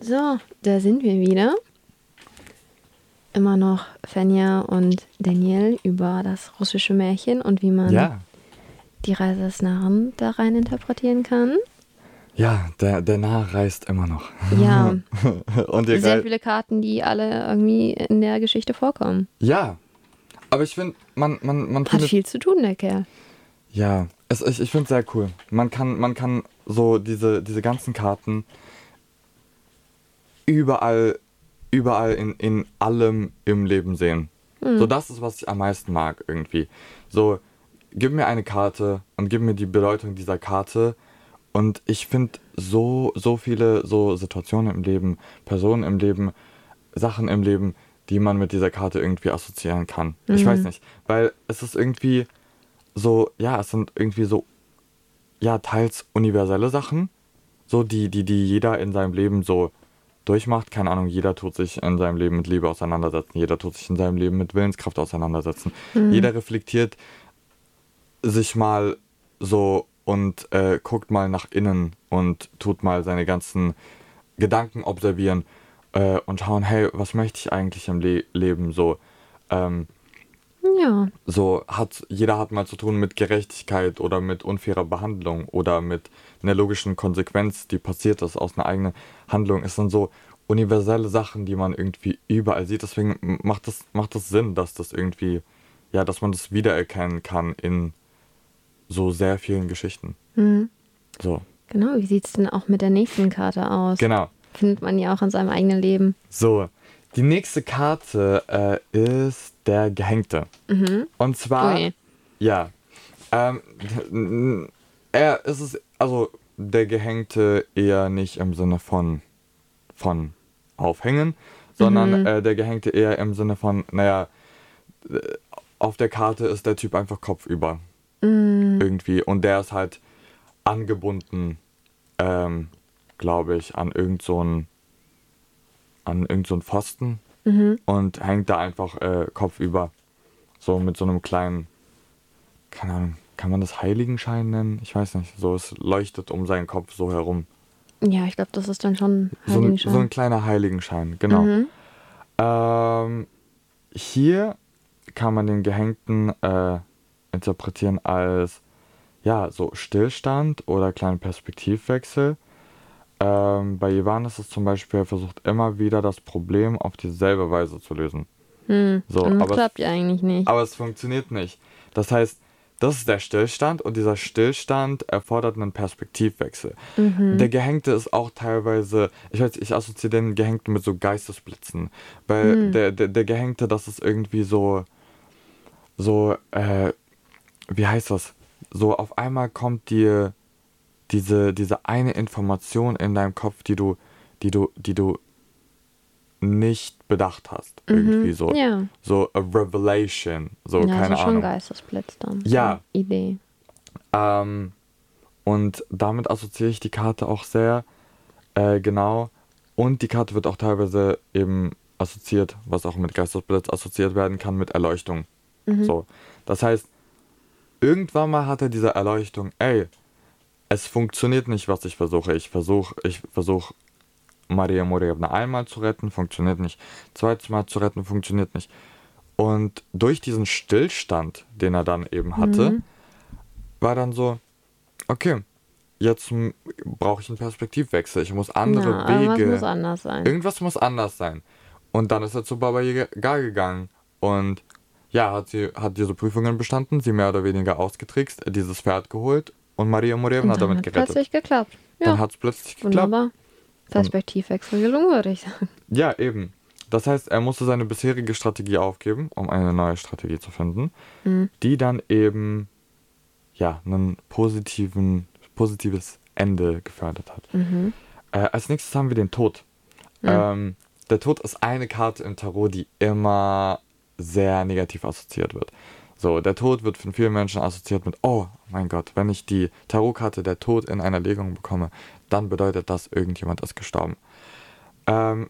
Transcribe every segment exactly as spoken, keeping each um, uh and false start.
So, da sind wir wieder. Immer noch Fenja und Daniel über das russische Märchen und wie man Ja, die Reise des Narren da rein interpretieren kann. ja, der, der Narr reist immer noch. Ja, Und ihr sehr rei- viele Karten, die alle irgendwie in der Geschichte vorkommen. Ja, aber ich finde, man, man, man Hat findet. viel zu tun, der Kerl. Ja, es, ich, ich finde es sehr cool. Man kann, man kann so diese, diese ganzen Karten überall, überall in, in allem im Leben sehen. So, das ist, was ich am meisten mag irgendwie. So, gib mir eine Karte und gib mir die Bedeutung dieser Karte. Und ich finde so, so viele so Situationen im Leben, Personen im Leben, Sachen im Leben, die man mit dieser Karte irgendwie assoziieren kann. Ich weiß nicht, weil es ist irgendwie so, ja, es sind irgendwie so, ja, teils universelle Sachen, so die, die, die jeder in seinem Leben so durchmacht. Keine Ahnung, jeder tut sich in seinem Leben mit Liebe auseinandersetzen, jeder tut sich in seinem Leben mit Willenskraft auseinandersetzen. Jeder reflektiert sich mal so und äh, guckt mal nach innen und tut mal seine ganzen Gedanken observieren äh, und schauen, hey, was möchte ich eigentlich im Le Leben so? Ähm, Ja, so hat jeder hat mal zu tun mit Gerechtigkeit oder mit unfairer Behandlung oder mit einer logischen Konsequenz, die passiert ist aus einer eigenen Handlung. Es sind so universelle Sachen, die man irgendwie überall sieht. Deswegen macht es macht es Sinn, dass das irgendwie, ja, dass man das wiedererkennen kann in so sehr vielen Geschichten. So, genau. Wie sieht es denn auch mit der nächsten Karte aus? genau. Findet man ja auch in seinem eigenen Leben. So, die nächste Karte äh, ist der Gehängte. Und zwar, Ui. ja, ähm, er ist es, also der Gehängte eher nicht im Sinne von, von aufhängen, sondern äh, der Gehängte eher im Sinne von, naja, äh, auf der Karte ist der Typ einfach kopfüber. Irgendwie. Und der ist halt angebunden, ähm, glaube ich, an irgend so ein, an irgend so ein Pfosten und hängt da einfach äh, kopfüber. So mit so einem kleinen, keine Ahnung, kann man das Heiligenschein nennen? Ich weiß nicht. So, es leuchtet um seinen Kopf so herum. Ja, ich glaube, das ist dann schon So ein, so Heiligenschein. ein kleiner Heiligenschein, genau. Ähm, hier kann man den Gehängten äh, interpretieren als, ja, so Stillstand oder kleinen Perspektivwechsel. Ähm, bei Ivan ist es zum Beispiel, er versucht immer wieder das Problem auf dieselbe Weise zu lösen. So, Und das aber es, klappt ja eigentlich nicht. aber es funktioniert nicht. Das heißt, das ist der Stillstand und dieser Stillstand erfordert einen Perspektivwechsel. Der Gehängte ist auch teilweise, ich weiß, ich assoziiere den Gehängten mit so Geistesblitzen, weil der, der, der Gehängte, das ist irgendwie so, so, äh, wie heißt das? So auf einmal kommt dir diese, diese eine Information in deinem Kopf, die du, die du, die du nicht bedacht hast. Irgendwie so. Ja. So a revelation. So, Ja, keine also schon Ahnung. Geistesblitz dann. Ja. So Idee. Ähm, und damit assoziiere ich die Karte auch sehr äh, genau. Und die Karte wird auch teilweise eben assoziiert, was auch mit Geistesblitz assoziiert werden kann, mit Erleuchtung. So. Das heißt, irgendwann mal hat er diese Erleuchtung, ey, es funktioniert nicht, was ich versuche. Ich versuche, ich versuche Maria Morevna einmal zu retten, funktioniert nicht. Zweites Mal zu retten, funktioniert nicht. Und durch diesen Stillstand, den er dann eben hatte, war dann so, okay, jetzt brauche ich einen Perspektivwechsel. Ich muss andere Ja, aber was Wege. muss anders sein? Irgendwas muss anders sein. Und dann ist er zu Baba Yaga gegangen und ja, hat sie hat diese Prüfungen bestanden, sie mehr oder weniger ausgetrickst, dieses Pferd geholt und Maria Morevna Und dann damit hat gerettet. plötzlich geklappt. Dann Ja, hat es plötzlich geklappt. wunderbar. Perspektivwechsel gelungen, würde ich sagen. Ja, eben. Das heißt, er musste seine bisherige Strategie aufgeben, um eine neue Strategie zu finden, die dann eben ja einen positiven, positives Ende gefördert hat. Äh, als nächstes haben wir den Tod. Ähm, der Tod ist eine Karte im Tarot, die immer sehr negativ assoziiert wird. So, der Tod wird von vielen Menschen assoziiert mit, oh mein Gott, wenn ich die Tarotkarte der Tod in einer Legung bekomme, dann bedeutet das, irgendjemand ist gestorben. Ähm,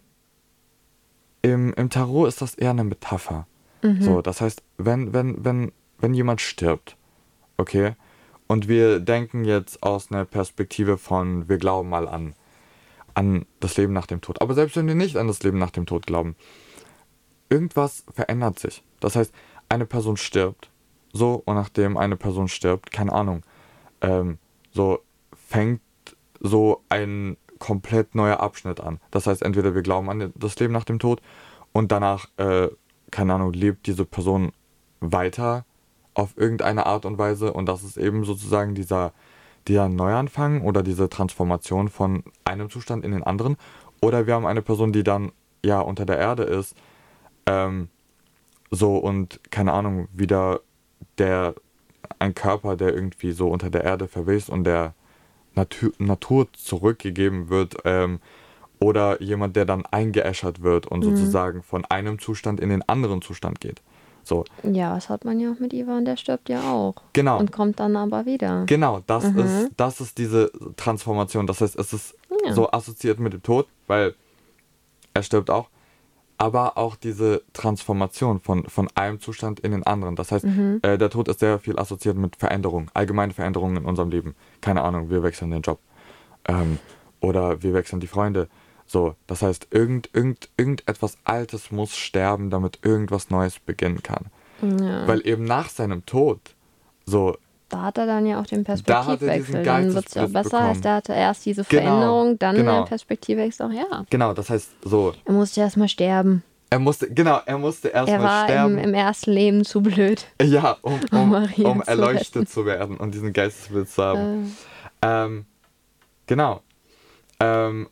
im, Im Tarot ist das eher eine Metapher. So, das heißt, wenn, wenn, wenn, wenn jemand stirbt, okay, und wir denken jetzt aus einer Perspektive von, wir glauben mal an an das Leben nach dem Tod. Aber selbst wenn wir nicht an das Leben nach dem Tod glauben, irgendwas verändert sich. Das heißt, eine Person stirbt, so, und nachdem eine Person stirbt, keine Ahnung, ähm, so fängt so ein komplett neuer Abschnitt an. Das heißt, entweder wir glauben an das Leben nach dem Tod und danach, äh, keine Ahnung, lebt diese Person weiter auf irgendeine Art und Weise, und das ist eben sozusagen dieser, dieser Neuanfang oder diese Transformation von einem Zustand in den anderen. Oder wir haben eine Person, die dann ja unter der Erde ist, ähm, so, und keine Ahnung, wieder der, ein Körper, der irgendwie so unter der Erde verwest und der Natur, Natur zurückgegeben wird, ähm, oder jemand, der dann eingeäschert wird und Mhm. sozusagen von einem Zustand in den anderen Zustand geht. So, Ja, das hat man ja auch mit Ivan, der stirbt ja auch. genau, Und kommt dann aber wieder. genau, das Mhm. ist, das ist diese Transformation. Das heißt, es ist Ja. so assoziiert mit dem Tod, weil er stirbt auch, aber auch diese Transformation von, von einem Zustand in den anderen. Das heißt, Mhm. äh, der Tod ist sehr viel assoziiert mit Veränderungen, allgemeine Veränderungen in unserem Leben. Keine Ahnung, wir wechseln den Job. Ähm, oder wir wechseln die Freunde. So, das heißt, irgend, irgend, irgendetwas Altes muss sterben, damit irgendwas Neues beginnen kann. Ja. Weil eben nach seinem Tod, so, Da hat er dann ja auch den Da hat er Perspektivwechsel. diesen Dann wird es ja auch Geistesblitz besser. bekommen. Heißt, er hatte erst diese Genau, Veränderung, dann genau. den Perspektivwechsel auch, ja. genau, das heißt, so, Er musste erstmal sterben. er musste, genau, er musste Er erstmal war im, sterben. im ersten Leben zu blöd. Ja, um, um um, Maria um zu erleuchtet retten. zu werden und diesen Geistesblitz zu haben. Äh, Ähm, genau. Ähm,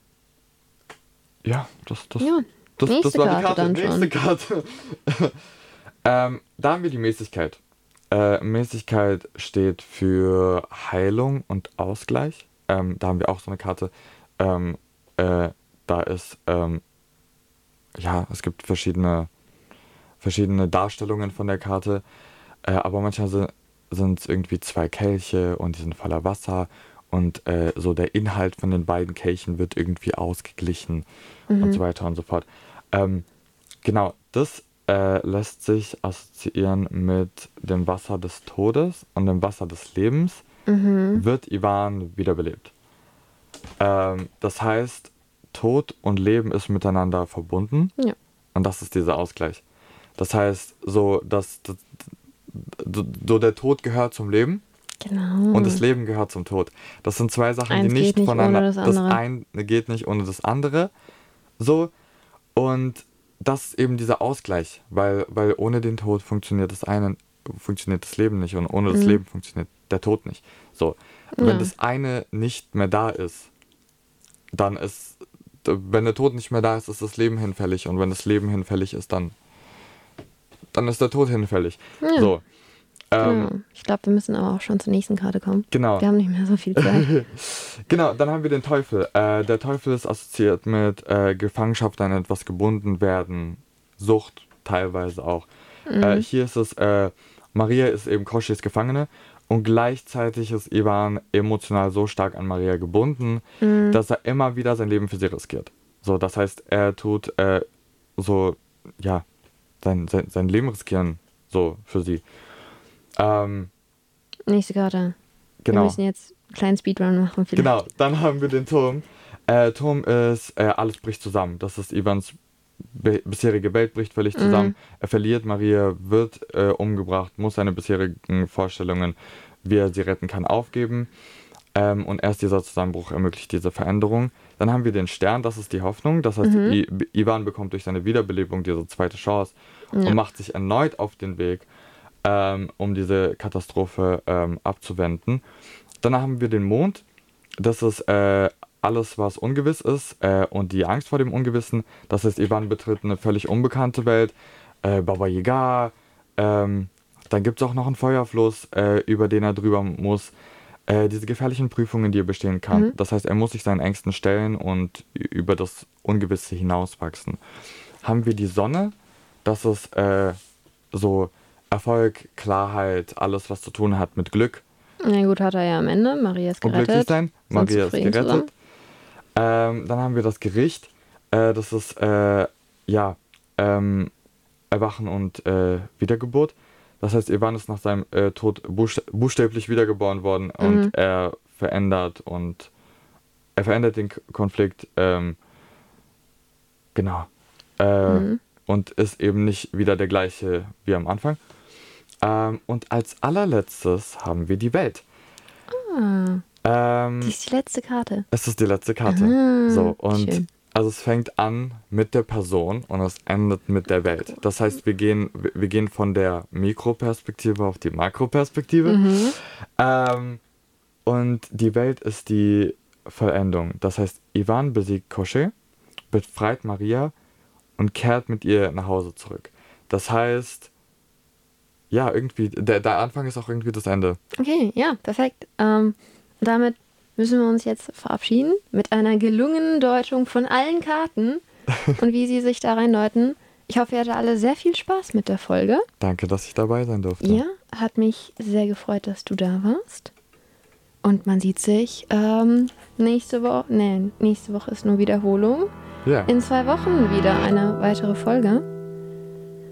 ja, das, das, ja, das, das nächste war die Karte Karte. dann Nächste schon. Karte. ähm, da haben wir die Mäßigkeit. Äh, Mäßigkeit steht für Heilung und Ausgleich. Ähm, da haben wir auch so eine Karte. Ähm, äh, da ist, ähm, ja, es gibt verschiedene, verschiedene Darstellungen von der Karte. Äh, aber manchmal sind es irgendwie zwei Kelche und die sind voller Wasser, und äh, so der Inhalt von den beiden Kelchen wird irgendwie ausgeglichen und so Mhm. weiter und so fort. Ähm, genau, das äh, lässt sich assoziieren mit dem Wasser des Todes und dem Wasser des Lebens. Mhm. Wird Ivan wiederbelebt. Ähm, das heißt, Tod und Leben ist miteinander verbunden, Ja. und das ist dieser Ausgleich. Das heißt, so, dass, dass so, so der Tod gehört zum Leben Genau. und das Leben gehört zum Tod. Das sind zwei Sachen, Eins die nicht, geht nicht voneinander. ohne das Das andere. eine geht nicht ohne das andere. So, und das ist eben dieser Ausgleich, weil, weil ohne den Tod funktioniert das eine, funktioniert das Leben nicht, und ohne das Mhm. Leben funktioniert der Tod nicht. So, Ja. wenn das eine nicht mehr da ist, dann ist, wenn der Tod nicht mehr da ist, ist das Leben hinfällig, und wenn das Leben hinfällig ist, dann, dann ist der Tod hinfällig. Ja. So, ähm, Genau. Ich glaube, wir müssen aber auch schon zur nächsten Karte kommen. genau. Wir haben nicht mehr so viel Zeit. Genau, dann haben wir den Teufel. Äh, der Teufel ist assoziiert mit äh, Gefangenschaft, an etwas gebunden werden, Sucht teilweise auch. Äh, Mhm. hier ist es, äh, Maria ist eben Koschis Gefangene, und gleichzeitig ist Ivan emotional so stark an Maria gebunden, Mhm. dass er immer wieder sein Leben für sie riskiert. So, das heißt, er tut äh, so, ja, sein, sein, sein Leben riskieren, so für sie. Ähm, Nächste Karte. Wir genau. müssen jetzt einen kleinen Speedrun machen. Vielleicht. Genau, dann haben wir den Turm. Äh, Turm ist, äh, alles bricht zusammen. Das ist Ivans be bisherige Welt bricht völlig zusammen. Mhm. Er verliert, Maria wird äh, umgebracht, muss seine bisherigen Vorstellungen, wie er sie retten kann, aufgeben. Ähm, und erst dieser Zusammenbruch ermöglicht diese Veränderung. Dann haben wir den Stern, das ist die Hoffnung. Das heißt, Mhm. I Ivan bekommt durch seine Wiederbelebung diese zweite Chance Ja. und macht sich erneut auf den Weg, ähm, um diese Katastrophe ähm, abzuwenden. Dann haben wir den Mond. Das ist äh, alles, was ungewiss ist, äh, und die Angst vor dem Ungewissen. Das heißt, Ivan betritt eine völlig unbekannte Welt. Äh, Baba Yaga. Ähm, dann gibt es auch noch einen Feuerfluss, äh, über den er drüber muss. Äh, diese gefährlichen Prüfungen, die er bestehen kann. Mhm. Das heißt, er muss sich seinen Ängsten stellen und über das Ungewisse hinauswachsen. Haben wir die Sonne. Das ist äh, so Erfolg, Klarheit, alles, was zu tun hat mit Glück. Na gut, hat er ja am Ende. Maria ist Und glücklich gerettet. sein. Sind Maria ist zufrieden gerettet. zusammen. Ähm, dann haben wir das Gericht. Äh, das ist, äh, ja, ähm, Erwachen und äh, Wiedergeburt. Das heißt, Ivan ist nach seinem äh, Tod buchst buchstäblich wiedergeboren worden, und Mhm. er verändert und er verändert den K- Konflikt, ähm, genau, äh, Mhm. und ist eben nicht wieder der gleiche wie am Anfang. Ähm, und als allerletztes haben wir die Welt. Ah, Ähm, die ist die letzte Karte. es ist die letzte Karte. Ah, So, und schön. also es fängt an mit der Person und es endet mit der Welt. Das heißt, wir gehen, wir wir gehen von der Mikroperspektive auf die Makroperspektive. Mhm. Ähm, und die Welt ist die Vollendung. Das heißt, Ivan besiegt Koschei, befreit Maria und kehrt mit ihr nach Hause zurück. Das heißt, ja, irgendwie, der, der Anfang ist auch irgendwie das Ende. Okay, ja, perfekt. Ähm, damit müssen wir uns jetzt verabschieden mit einer gelungenen Deutung von allen Karten und wie sie sich da reindeuten. Ich hoffe, ihr hattet alle sehr viel Spaß mit der Folge. Danke, dass ich dabei sein durfte. Ja, hat mich sehr gefreut, dass du da warst. Und man sieht sich ähm, nächste Woche. Nee, nächste Woche ist nur Wiederholung. Ja. In zwei Wochen wieder eine weitere Folge.